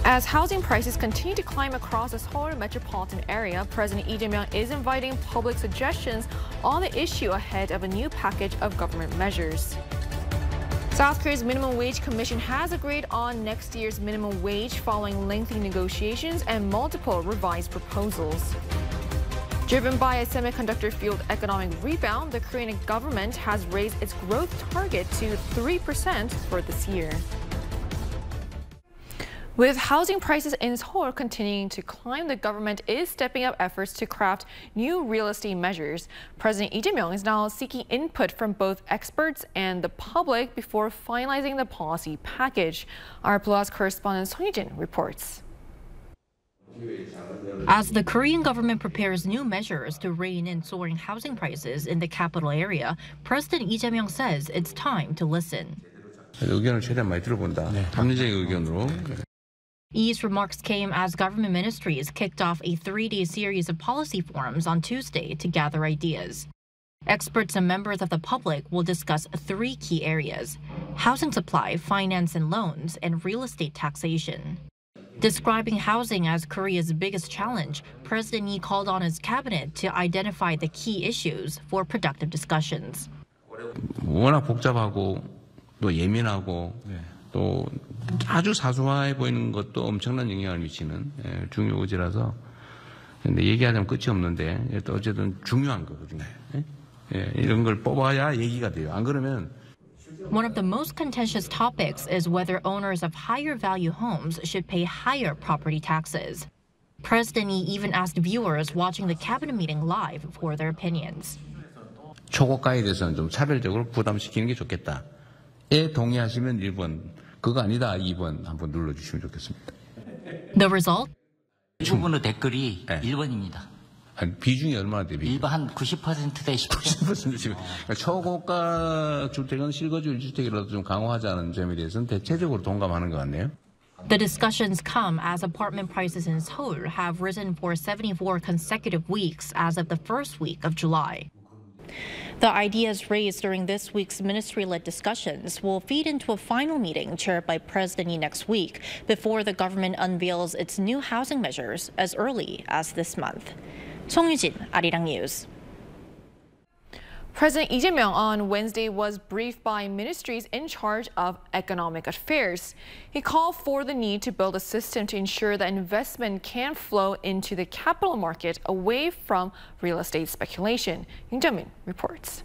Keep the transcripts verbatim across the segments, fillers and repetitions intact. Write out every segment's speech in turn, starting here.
As housing prices continue to climb across the Seoul metropolitan area, President Lee Jae-myung is inviting public suggestions on the issue ahead of a new package of government measures. South Korea's Minimum Wage Commission has agreed on next year's minimum wage following lengthy negotiations and multiple revised proposals. Driven by a semiconductor-fueled economic rebound, the Korean government has raised its growth target to three percent for this year. With housing prices in Seoul continuing to climb, the government is stepping up efforts to craft new real estate measures. President Lee Jae-myung is now seeking input from both experts and the public before finalizing the policy package. Our Plus correspondent Song Hee-jin reports. As the Korean government prepares new measures to rein in soaring housing prices in the capital area, President Lee Jae-myung says it's time to listen. 의견을 최대한 많이 들어본다. 합리적인 의견으로. Lee's remarks came as government ministries kicked off a three-day series of policy forums on Tuesday to gather ideas. Experts and members of the public will discuss three key areas: housing supply, finance and loans, and real estate taxation. Describing housing as Korea's biggest challenge, President Lee called on his cabinet to identify the key issues for productive discussions. 워낙 복잡하고 또 예민하고 또 아주 사소해 보이는 것도 엄청난 영향을 미치는 중요 의제라서 근데 얘기하자면 끝이 없는데 또 어쨌든 중요한 거거든요. 이런 걸 뽑아야 얘기가 돼요. 안 그러면 One of the most contentious topics is whether owners of higher value homes should pay higher property taxes. President Lee even asked viewers watching the cabinet meeting live for their opinions. 초고가에 대해서는 좀 차별적으로 부담시키는 게 좋겠다. 에 동의하시면 일 번, 그거 아니다 이 번 한번 눌러주시면 좋겠습니다. The result? 대부분의 댓글이 네. 일 번입니다. 비중이 얼마나 돼요? 일반 한 구십 퍼센트 대 십 퍼센트. 그러니까 초고가 주택은 실거주 일 주택이라도 좀 강화하자는 점에 대해서는 대체적으로 동감하는 것 같네요. The discussions come as apartment prices in Seoul have risen for seventy-four consecutive weeks as of the first week of July. The ideas raised during this week's ministry-led discussions will feed into a final meeting chaired by President Lee next week before the government unveils its new housing measures as early as this month. Song Hee-jin, Arirang News. President Lee Jae-myung on Wednesday was briefed by ministries in charge of economic affairs. He called for the need to build a system to ensure that investment can flow into the capital market away from real estate speculation. Yoon Jae-min reports.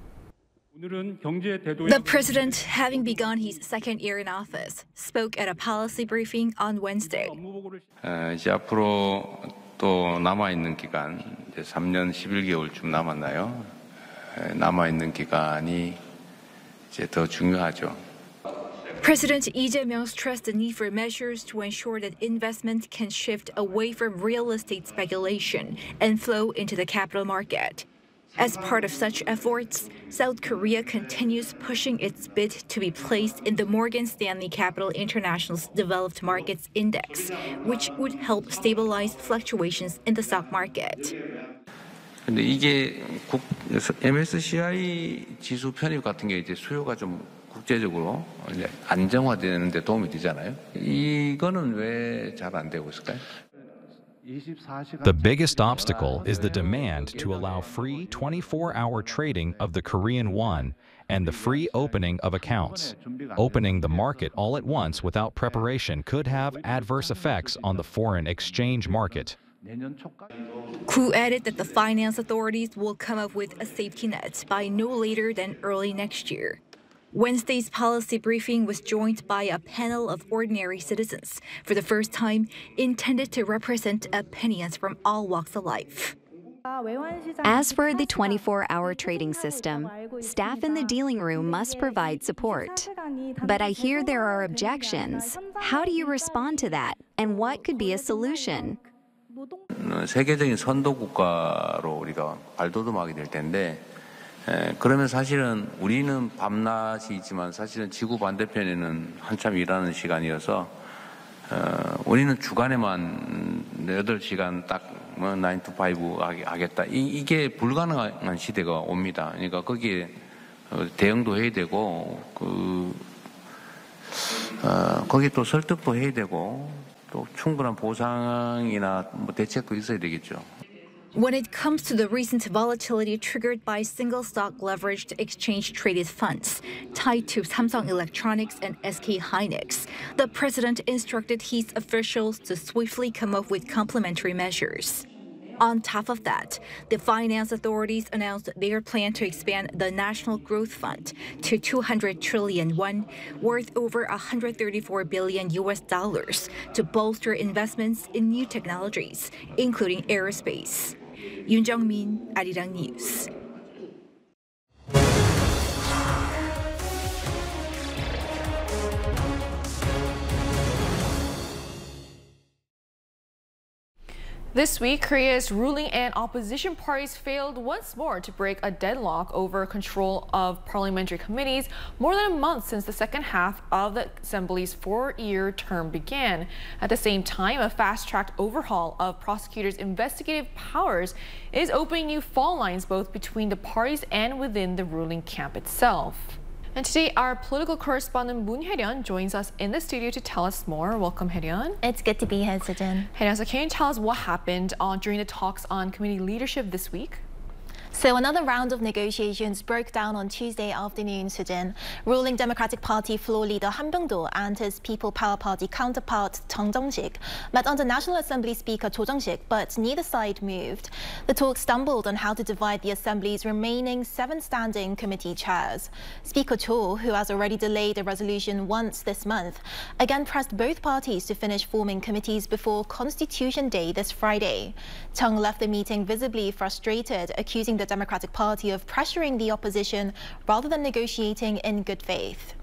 The president, having begun his second year in office, spoke at a policy briefing on Wednesday. 이제 앞으로 또 남아 있는 기간 이제 삼 년 십일 개월쯤 남았나요? 남아 있는 기간이 이제 더 중요하죠. President Lee Jae-myung stressed the need for measures to ensure that investment can shift away from real estate speculation and flow into the capital market. As part of such efforts, South Korea continues pushing its bid to be placed in the Morgan Stanley Capital International's Developed Markets Index, which would help stabilize fluctuations in the stock market. 근데 이게 국, 엠에스시아이 지수 편입 같은 게 이제 수요가 좀 국제적으로 이제 안정화되는 데 도움이 되잖아요. 이거는 왜 잘 안 되고 있을까요? The biggest obstacle is the demand to allow free twenty-four hour trading of the Korean won and the free opening of accounts. Opening the market all at once without preparation could have adverse effects on the foreign exchange market. Koo added that the finance authorities will come up with a safety net by no later than early next year. Wednesday's policy briefing was joined by a panel of ordinary citizens, for the first time intended to represent opinions from all walks of life. As for the twenty-four hour trading system, staff in the dealing room must provide support. But I hear there are objections. How do you respond to that? And what could be a solution? 세계적인 선도 국가로 우리가 발돋움하게 될 텐데 에, 그러면 사실은 우리는 밤낮이 있지만 사실은 지구 반대편에는 한참 일하는 시간이어서 어, 우리는 주간에만 여덟 시간 딱 뭐 나인 투 파이브 하겠다. 이, 이게 불가능한 시대가 옵니다. 그러니까 거기에 대응도 해야 되고 그 어, 거기에 또 설득도 해야 되고 또 충분한 보상이나 뭐 대책도 있어야 되겠죠. When it comes to the recent volatility triggered by single stock leveraged exchange traded funds tied to Samsung Electronics and S K Hynix, the president instructed his officials to swiftly come up with complementary measures. On top of that, the finance authorities announced their plan to expand the National Growth Fund to two hundred trillion won, worth over one hundred thirty-four billion U S dollars, to bolster investments in new technologies, including aerospace. Yoon Jung-min, Arirang News. This week, Korea's ruling and opposition parties failed once more to break a deadlock over control of parliamentary committees more than a month since the second half of the Assembly's four-year term began. At the same time, a fast-tracked overhaul of prosecutors' investigative powers is opening new fault lines both between the parties and within the ruling camp itself. And today, our political correspondent Moon Hae-ryun joins us in the studio to tell us more. Welcome, Hae-ryun. It's good to be here, Sejin. Hae-ryun, so can you tell us what happened uh, during the talks on committee leadership this week? So another round of negotiations broke down on Tuesday afternoon, Sejin. Ruling Democratic Party floor leader Han Byung-do and his People Power Party counterpart Chung Dong-sik met under National Assembly Speaker Cho Jong-sik, but neither side moved. The talks stumbled on how to divide the Assembly's remaining seven standing committee chairs. Speaker Cho, who has already delayed a resolution once this month, again pressed both parties to finish forming committees before Constitution Day this Friday. Chung left the meeting visibly frustrated, accusing the Democratic Party of pressuring the opposition rather than negotiating in good faith.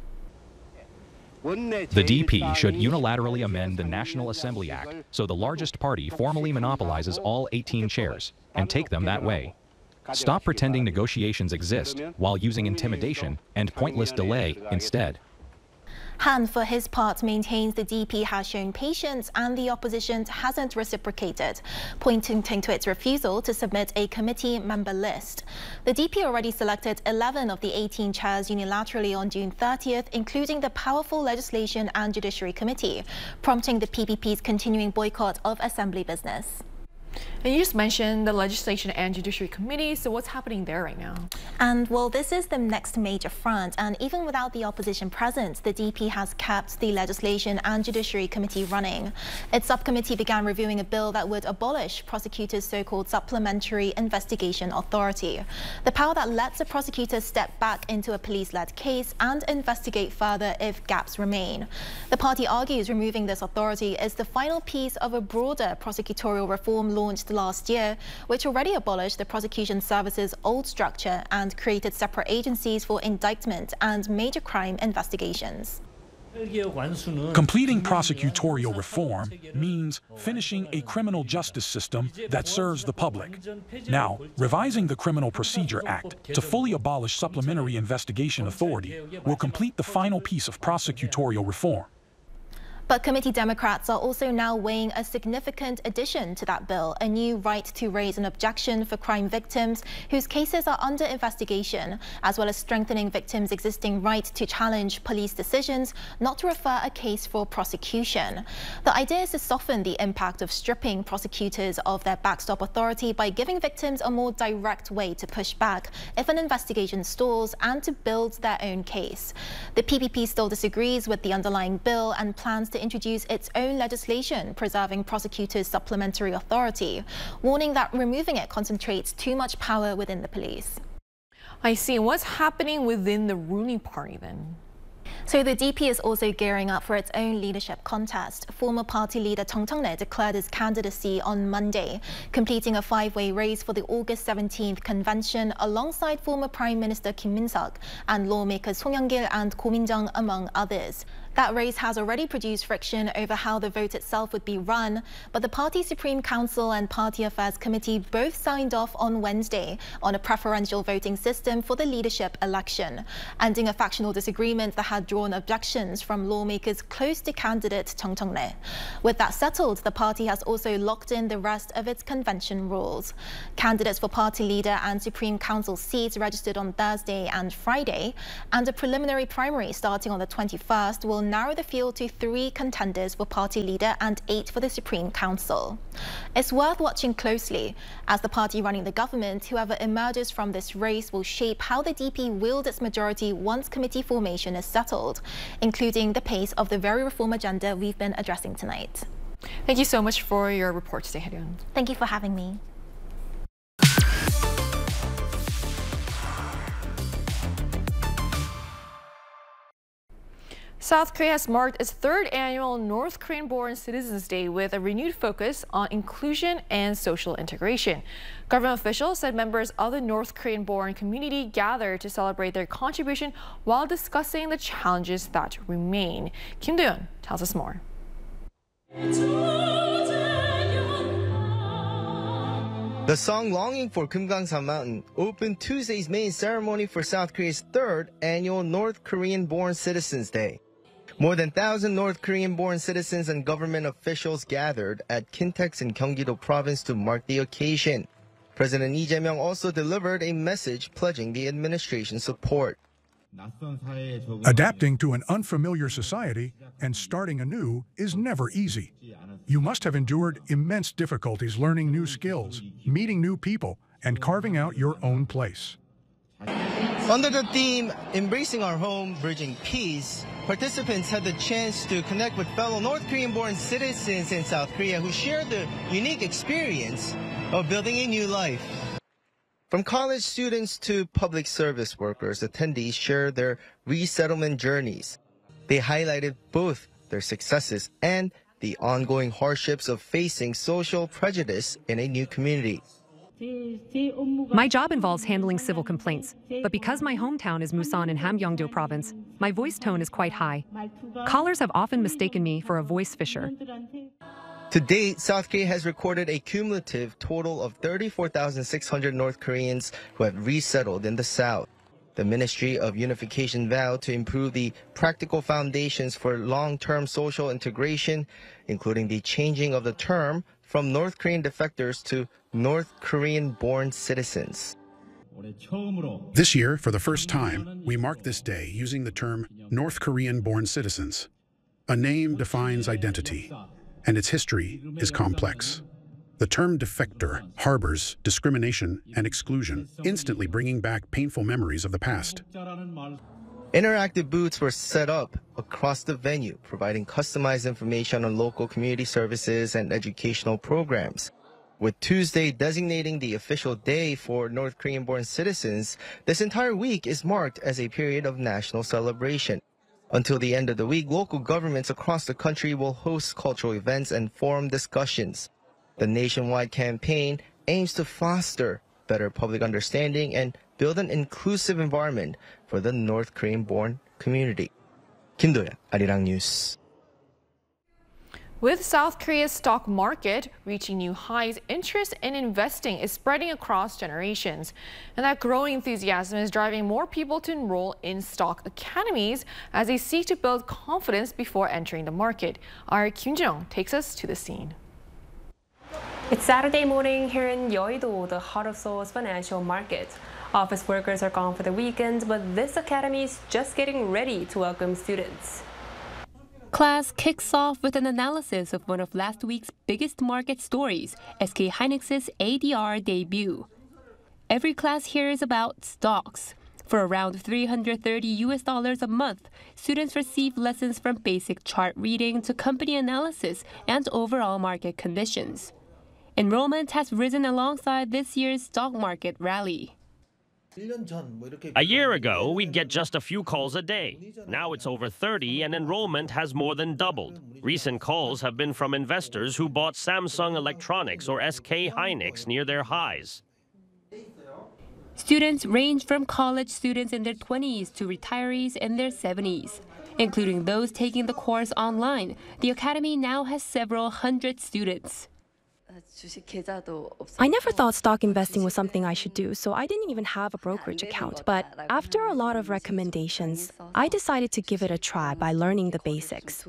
The D P should unilaterally amend the National Assembly Act so the largest party formally monopolizes all eighteen chairs and take them that way. Stop pretending negotiations exist while using intimidation and pointless delay instead. Han, for his part, maintains the D P has shown patience and the opposition hasn't reciprocated, pointing to its refusal to submit a committee member list. The D P already selected eleven of the eighteen chairs unilaterally on June thirtieth, including the powerful Legislation and Judiciary Committee, prompting the P P P's continuing boycott of Assembly business. And you just mentioned the Legislation and Judiciary Committee, so what's happening there right now? And well, this is the next major front, and even without the opposition present, the D P has kept the Legislation and Judiciary Committee running. Its subcommittee began reviewing a bill that would abolish prosecutors' so-called Supplementary Investigation Authority, the power that lets a prosecutor step back into a police-led case and investigate further if gaps remain. The party argues removing this authority is the final piece of a broader prosecutorial reform law launched last year, which already abolished the prosecution service's old structure and created separate agencies for indictment and major crime investigations. Completing prosecutorial reform means finishing a criminal justice system that serves the public. Now, revising the Criminal Procedure Act to fully abolish Supplementary Investigation Authority will complete the final piece of prosecutorial reform. But committee Democrats are also now weighing a significant addition to that bill, a new right to raise an objection for crime victims whose cases are under investigation, as well as strengthening victims' existing right to challenge police decisions not to refer a case for prosecution. The idea is to soften the impact of stripping prosecutors of their backstop authority by giving victims a more direct way to push back if an investigation stalls and to build their own case. The P P P still disagrees with the underlying bill and plans to introduce its own legislation preserving prosecutors' supplementary authority, warning that removing it concentrates too much power within the police. I see. What's happening within the ruling party then? So the D P is also gearing up for its own leadership contest. Former party leader Chung Cheong-rae declared his candidacy on Monday, completing a five-way race for the August seventeenth convention alongside former Prime Minister Kim Min-seok and lawmakers Song Yong-gil and Ko Min-jung, among others. That race has already produced friction over how the vote itself would be run, but the party Supreme Council and Party Affairs Committee both signed off on Wednesday on a preferential voting system for the leadership election, ending a factional disagreement that had drawn objections from lawmakers close to candidate Chung Cheong-rae. With that settled, the party has also locked in the rest of its convention rules. Candidates for party leader and Supreme Council seats registered on Thursday and Friday, and a preliminary primary starting on the twenty-first will will narrow the field to three contenders for party leader and eight for the Supreme Council. It's worth watching closely. As the party running the government, whoever emerges from this race will shape how the D P wields its majority once committee formation is settled, including the pace of the very reform agenda we've been addressing tonight. Thank you so much for your report today, Hyun. Thank you for having me. South Korea has marked its third annual North Korean-born Citizens Day with a renewed focus on inclusion and social integration. Government officials said members of the North Korean-born community gathered to celebrate their contribution while discussing the challenges that remain. Kim Do-yeon tells us more. The song Longing for Kumgangsan Mountain opened Tuesday's main ceremony for South Korea's third annual North Korean-born Citizens Day. More than one thousand North Korean-born citizens and government officials gathered at Kintex in Gyeonggi-do province to mark the occasion. President Lee Jae-myung also delivered a message pledging the administration's support. Adapting to an unfamiliar society and starting anew is never easy. You must have endured immense difficulties learning new skills, meeting new people, and carving out your own place. Under the theme, Embracing Our Home, Bridging Peace, participants had the chance to connect with fellow North Korean-born citizens in South Korea who shared the unique experience of building a new life. From college students to public service workers, attendees shared their resettlement journeys. They highlighted both their successes and the ongoing hardships of facing social prejudice in a new community. My job involves handling civil complaints, but because my hometown is Musan in Hamgyongdo province, my voice tone is quite high. Callers have often mistaken me for a voice fisher. To date, South Korea has recorded a cumulative total of thirty-four thousand six hundred North Koreans who have resettled in the South. The Ministry of Unification vowed to improve the practical foundations for long-term social integration, including the changing of the term from North Korean defectors to North Korean-born citizens. This year, for the first time, we mark this day using the term North Korean-born citizens. A name defines identity, and its history is complex. The term defector harbors discrimination and exclusion, instantly bringing back painful memories of the past. Interactive booths were set up across the venue, providing customized information on local community services and educational programs. With Tuesday designating the official day for North Korean-born citizens, this entire week is marked as a period of national celebration. Until the end of the week, local governments across the country will host cultural events and forum discussions. The nationwide campaign aims to foster better public understanding and build an inclusive environment for the North Korean-born community. Kim Do-yeon, Arirang News. With South Korea's stock market reaching new highs, interest in investing is spreading across generations. And that growing enthusiasm is driving more people to enroll in stock academies as they seek to build confidence before entering the market. Our Kyun Jung takes us to the scene. It's Saturday morning here in Yeouido, the heart of Seoul's financial market. Office workers are gone for the weekend, but this academy is just getting ready to welcome students. Class kicks off with an analysis of one of last week's biggest market stories, S K Hynix's A D R debut. Every class here is about stocks. For around three hundred thirty U S dollars a month, students receive lessons from basic chart reading to company analysis and overall market conditions. Enrollment has risen alongside this year's stock market rally. A year ago, we'd get just a few calls a day. Now it's over thirty, and enrollment has more than doubled. Recent calls have been from investors who bought Samsung Electronics or S K Hynix near their highs. Students range from college students in their twenties to retirees in their seventies. Including those taking the course online, the academy now has several hundred students. I never thought stock investing was something I should do, so I didn't even have a brokerage account. But after a lot of recommendations, I decided to give it a try by learning the basics.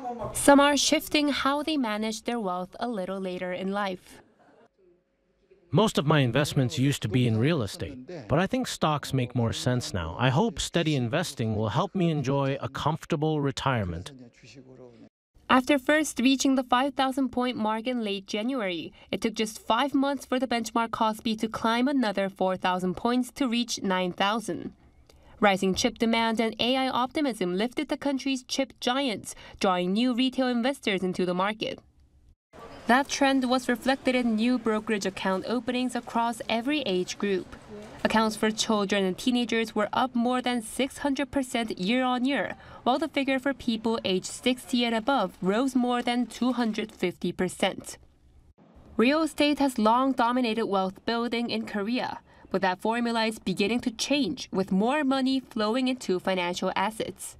Some are shifting how they manage their wealth a little later in life. Most of my investments used to be in real estate, but I think stocks make more sense now. I hope steady investing will help me enjoy a comfortable retirement. After first reaching the five thousand point mark in late January, it took just five months for the benchmark Kospi to climb another four thousand points to reach nine thousand. Rising chip demand and A I optimism lifted the country's chip giants, drawing new retail investors into the market. That trend was reflected in new brokerage account openings across every age group. Accounts for children and teenagers were up more than six hundred percent year-on-year, while the figure for people aged sixty and above rose more than two hundred fifty percent. Real estate has long dominated wealth building in Korea, but that formula is beginning to change, with more money flowing into financial assets.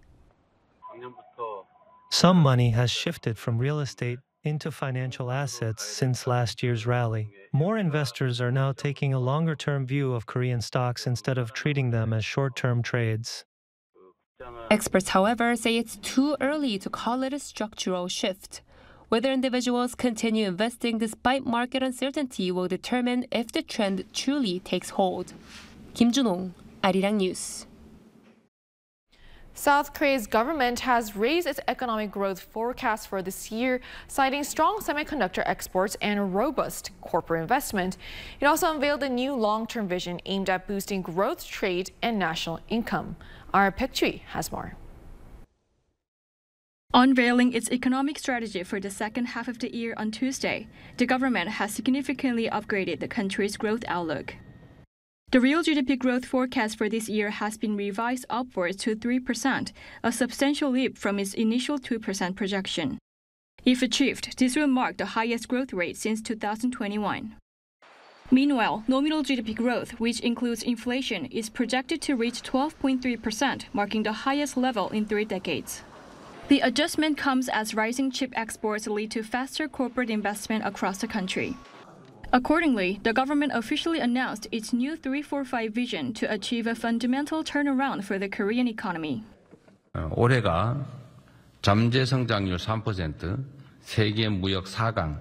Some money has shifted from real estate into financial assets since last year's rally. More investors are now taking a longer-term view of Korean stocks instead of treating them as short-term trades. Experts, however, say it's too early to call it a structural shift. Whether individuals continue investing despite market uncertainty will determine if the trend truly takes hold. Kim Jun-ong, Arirang News. South Korea's government has raised its economic growth forecast for this year, citing strong semiconductor exports and robust corporate investment. It also unveiled a new long-term vision aimed at boosting growth, trade, and national income. Our Baek Ju-hee has more. Unveiling its economic strategy for the second half of the year on Tuesday, the government has significantly upgraded the country's growth outlook. The real G D P growth forecast for this year has been revised upwards to three percent, a substantial leap from its initial two percent projection. If achieved, this will mark the highest growth rate since two thousand twenty-one. Meanwhile, nominal G D P growth, which includes inflation, is projected to reach twelve point three percent, marking the highest level in three decades. The adjustment comes as rising chip exports lead to faster corporate investment across the country. Accordingly, the government officially announced its new three forty-five vision to achieve a fundamental turnaround for the Korean economy. 올해가 잠재 성장률 삼 퍼센트, 세계 무역 사 강,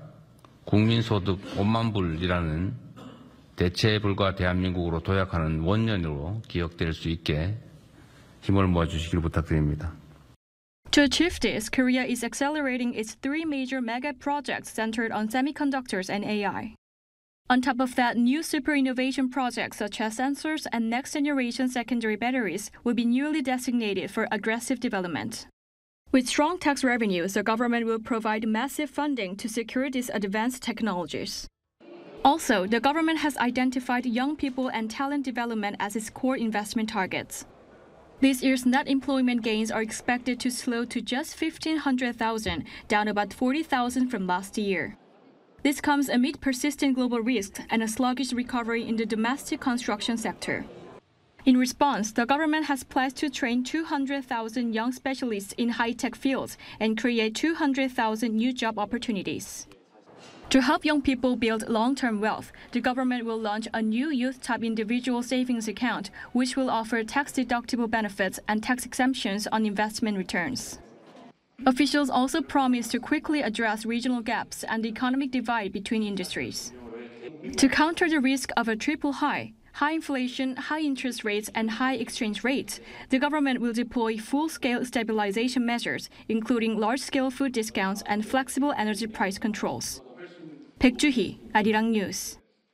국민소득 오만 불이라는 대체에 불과 대한민국으로 도약하는 원년으로 기억될 수 있게 힘을 모아주시길 부탁드립니다. To achieve this, Korea is accelerating its three major mega projects centered on semiconductors and A I. On top of that, new super innovation projects such as sensors and next-generation secondary batteries will be newly designated for aggressive development. With strong tax revenues, the government will provide massive funding to secure these advanced technologies. Also, the government has identified young people and talent development as its core investment targets. This year's net employment gains are expected to slow to just fifteen hundred thousand, down about forty thousand from last year. This comes amid persistent global risks and a sluggish recovery in the domestic construction sector. In response, the government has pledged to train two hundred thousand young specialists in high-tech fields and create two hundred thousand new job opportunities. To help young people build long-term wealth, the government will launch a new youth-type individual savings account, which will offer tax-deductible benefits and tax exemptions on investment returns. Officials also promise to quickly address regional gaps and the economic divide between industries. To counter the risk of a triple high, high inflation, high interest rates, and high exchange rates, the government will deploy full-scale stabilization measures, including large-scale food discounts and flexible energy price controls. Baek Ju-hee, Arirang News.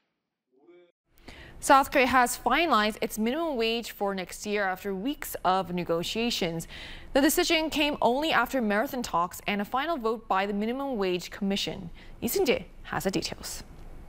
South Korea has finalized its minimum wage for next year after weeks of negotiations. The decision came only after marathon talks and a final vote by the Minimum Wage Commission. Lee Seung-jae has the details.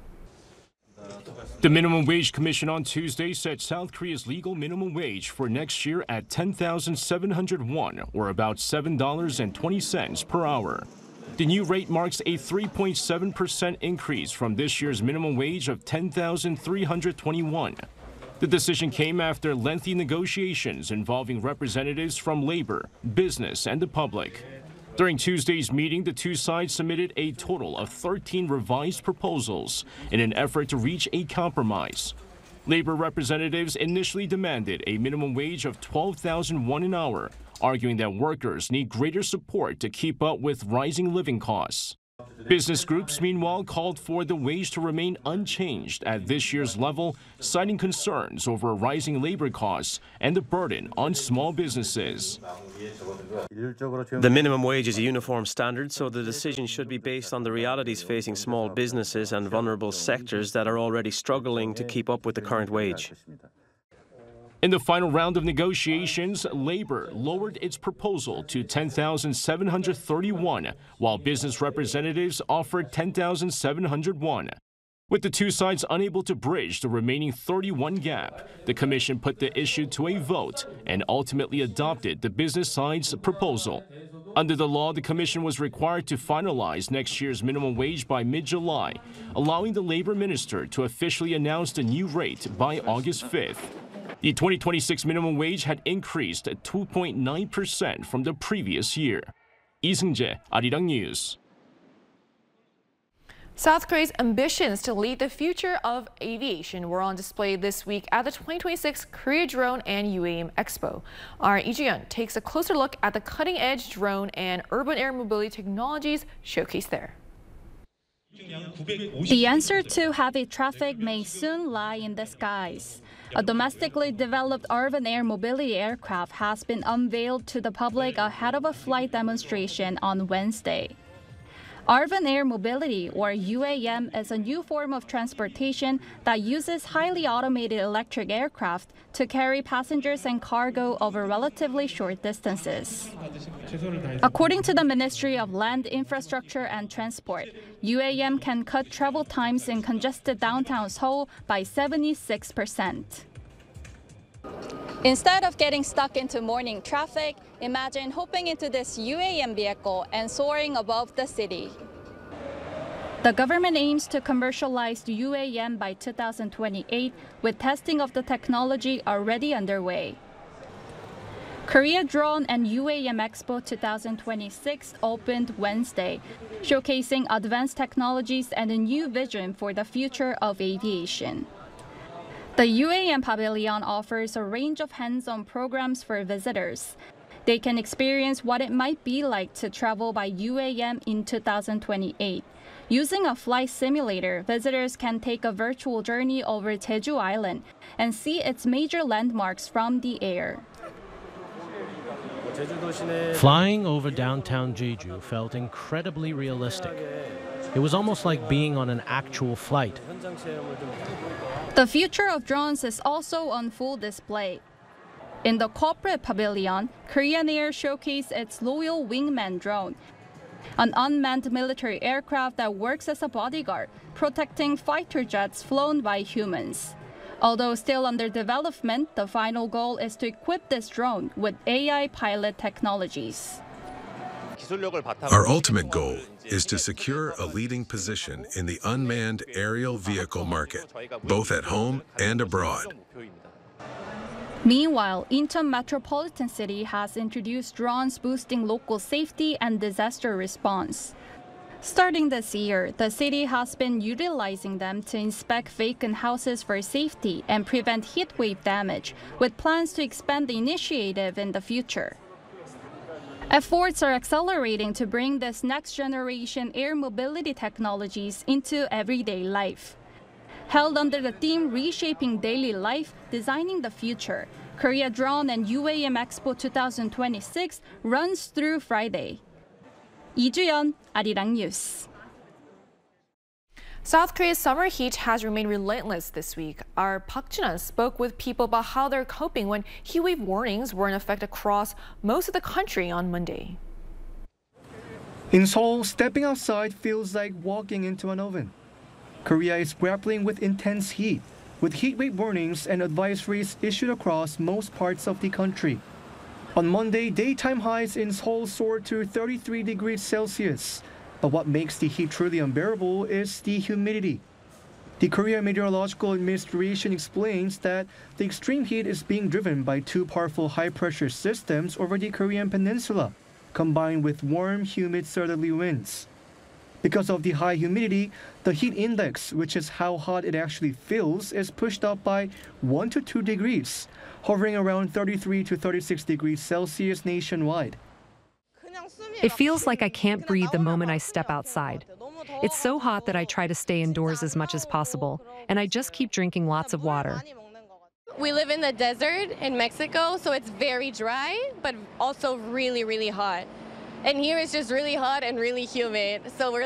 The Minimum Wage Commission on Tuesday set South Korea's legal minimum wage for next year at ten thousand seven hundred won, or about seven dollars and twenty cents per hour. The new rate marks a three point seven percent increase from this year's minimum wage of ten thousand three hundred twenty-one. The decision came after lengthy negotiations involving representatives from labor, business, and the public. During Tuesday's meeting, the two sides submitted a total of thirteen revised proposals in an effort to reach a compromise. Labor representatives initially demanded a minimum wage of twelve thousand won an hour, arguing that workers need greater support to keep up with rising living costs. Business groups, meanwhile, called for the wage to remain unchanged at this year's level, citing concerns over rising labor costs and the burden on small businesses. The minimum wage is a uniform standard, so the decision should be based on the realities facing small businesses and vulnerable sectors that are already struggling to keep up with the current wage. In the final round of negotiations, Labor lowered its proposal to ten thousand seven hundred thirty-one, while business representatives offered ten thousand seven hundred one. With the two sides unable to bridge the remaining thirty-one gap, the Commission put the issue to a vote and ultimately adopted the business side's proposal. Under the law, the Commission was required to finalize next year's minimum wage by mid-July, allowing the Labor Minister to officially announce the new rate by August fifth. The twenty twenty-six minimum wage had increased two point nine percent from the previous year. Lee Seung-jae, Arirang News. South Korea's ambitions to lead the future of aviation were on display this week at the twenty twenty-six Korea Drone and U A M Expo. Our Lee Ju-yeon takes a closer look at the cutting-edge drone and urban air mobility technologies showcased there. The answer to heavy traffic may soon lie in the skies. A domestically developed urban air mobility aircraft has been unveiled to the public ahead of a flight demonstration on Wednesday. Urban air mobility, or U A M, is a new form of transportation that uses highly automated electric aircraft to carry passengers and cargo over relatively short distances. According to the Ministry of Land, Infrastructure and Transport, U A M can cut travel times in congested downtown Seoul by seventy-six percent. Instead of getting stuck into morning traffic, imagine hopping into this U A M vehicle and soaring above the city. The government aims to commercialize U A M by two thousand twenty-eight, with testing of the technology already underway. Korea Drone and U A M Expo twenty twenty-six opened Wednesday, showcasing advanced technologies and a new vision for the future of aviation. The U A M Pavilion offers a range of hands-on programs for visitors. They can experience what it might be like to travel by U A M in two thousand twenty-eight. Using a flight simulator, visitors can take a virtual journey over Jeju Island and see its major landmarks from the air. Flying over downtown Jeju felt incredibly realistic. It was almost like being on an actual flight. The future of drones is also on full display. In the corporate pavilion, Korean Air showcased its Loyal Wingman drone, an unmanned military aircraft that works as a bodyguard, protecting fighter jets flown by humans. Although still under development, the final goal is to equip this drone with A I pilot technologies. Our ultimate goal is to secure a leading position in the unmanned aerial vehicle market, both at home and abroad. Meanwhile, Incheon Metropolitan City has introduced drones boosting local safety and disaster response. Starting this year, the city has been utilizing them to inspect vacant houses for safety and prevent heatwave damage, with plans to expand the initiative in the future. Efforts are accelerating to bring this next-generation air mobility technologies into everyday life. Held under the theme Reshaping Daily Life, Designing the Future, Korea Drone and U A M Expo twenty twenty-six runs through Friday. Lee Ju-yeon, Arirang News. South Korea's summer heat has remained relentless this week. Our Park Jin-an spoke with people about how they're coping when heatwave warnings were in effect across most of the country on Monday. In Seoul, stepping outside feels like walking into an oven. Korea is grappling with intense heat, with heatwave warnings and advisories issued across most parts of the country. On Monday, daytime highs in Seoul soared to thirty-three degrees Celsius. But what makes the heat truly unbearable is the humidity. The Korea Meteorological Administration explains that the extreme heat is being driven by two powerful high-pressure systems over the Korean peninsula, combined with warm, humid southerly winds. Because of the high humidity, the heat index, which is how hot it actually feels, is pushed up by one to two degrees, hovering around thirty-three to thirty-six degrees Celsius nationwide. It feels like I can't breathe the moment I step outside. It's so hot that I try to stay indoors as much as possible, and I just keep drinking lots of water. We live in the desert in Mexico, so it's very dry, but also really, really hot. And here it's just really hot and really humid, so we're